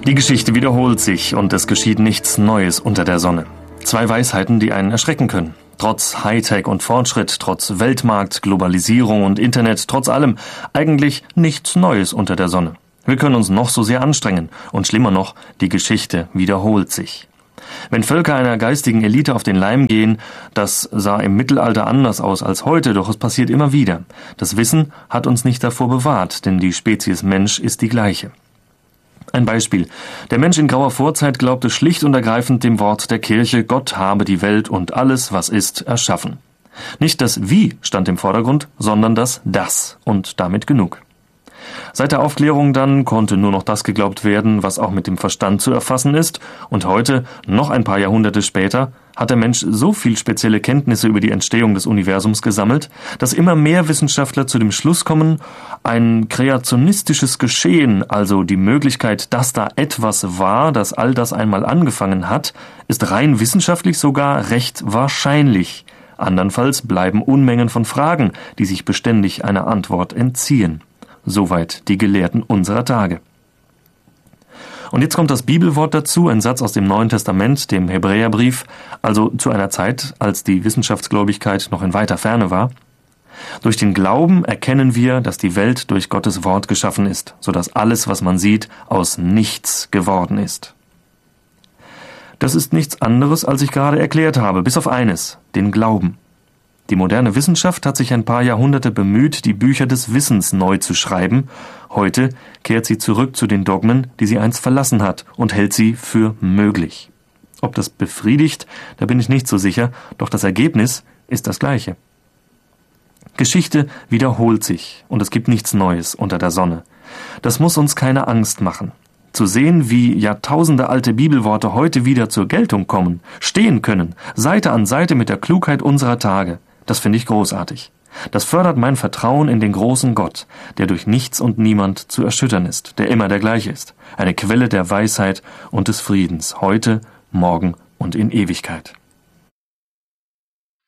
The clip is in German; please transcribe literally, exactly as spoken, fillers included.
Die Geschichte wiederholt sich und es geschieht nichts Neues unter der Sonne. Zwei Weisheiten, die einen erschrecken können. Trotz Hightech und Fortschritt, trotz Weltmarkt, Globalisierung und Internet, trotz allem eigentlich nichts Neues unter der Sonne. Wir können uns noch so sehr anstrengen und schlimmer noch, die Geschichte wiederholt sich. Wenn Völker einer geistigen Elite auf den Leim gehen, das sah im Mittelalter anders aus als heute, doch es passiert immer wieder. Das Wissen hat uns nicht davor bewahrt, denn die Spezies Mensch ist die gleiche. Ein Beispiel. Der Mensch in grauer Vorzeit glaubte schlicht und ergreifend dem Wort der Kirche, Gott habe die Welt und alles, was ist, erschaffen. Nicht das Wie stand im Vordergrund, sondern das Das und damit genug. Seit der Aufklärung dann konnte nur noch das geglaubt werden, was auch mit dem Verstand zu erfassen ist, und heute, noch ein paar Jahrhunderte später, hat der Mensch so viel spezielle Kenntnisse über die Entstehung des Universums gesammelt, dass immer mehr Wissenschaftler zu dem Schluss kommen, ein kreationistisches Geschehen, also die Möglichkeit, dass da etwas war, das all das einmal angefangen hat, ist rein wissenschaftlich sogar recht wahrscheinlich. Andernfalls bleiben Unmengen von Fragen, die sich beständig einer Antwort entziehen. Soweit die Gelehrten unserer Tage. Und jetzt kommt das Bibelwort dazu, ein Satz aus dem Neuen Testament, dem Hebräerbrief, also zu einer Zeit, als die Wissenschaftsgläubigkeit noch in weiter Ferne war. Durch den Glauben erkennen wir, dass die Welt durch Gottes Wort geschaffen ist, sodass alles, was man sieht, aus nichts geworden ist. Das ist nichts anderes, als ich gerade erklärt habe, bis auf eines, den Glauben. Die moderne Wissenschaft hat sich ein paar Jahrhunderte bemüht, die Bücher des Wissens neu zu schreiben. Heute kehrt sie zurück zu den Dogmen, die sie einst verlassen hat, und hält sie für möglich. Ob das befriedigt, da bin ich nicht so sicher, doch das Ergebnis ist das gleiche. Geschichte wiederholt sich und es gibt nichts Neues unter der Sonne. Das muss uns keine Angst machen. Zu sehen, wie jahrtausendealte Bibelworte heute wieder zur Geltung kommen, stehen können, Seite an Seite mit der Klugheit unserer Tage, das finde ich großartig. Das fördert mein Vertrauen in den großen Gott, der durch nichts und niemand zu erschüttern ist, der immer der gleiche ist, eine Quelle der Weisheit und des Friedens, heute, morgen und in Ewigkeit.